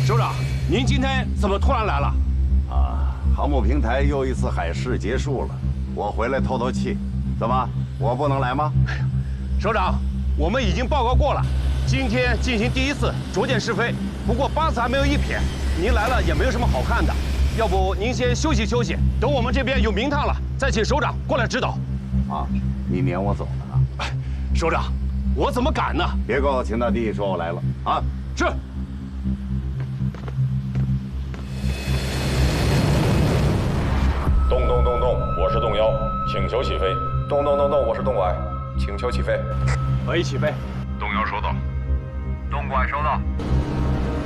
首长，您今天怎么突然来了？ 航母平台又一次海试结束了，我回来透透气。怎么，我不能来吗？ 首长，我们已经报告过了，今天进行第一次逐渐试飞，不过八字还没有一撇，您来了也没有什么好看的，要不您先休息休息，等我们这边有名堂了，再请首长过来指导。 你撵我走呢？ 首长，我怎么敢呢？ 别告诉秦大帝说我来了啊！ 是。 动，我是动幺，请求起飞。 动，我是动拐，请求起飞。 可以起飞。 动幺收到。 动拐收到。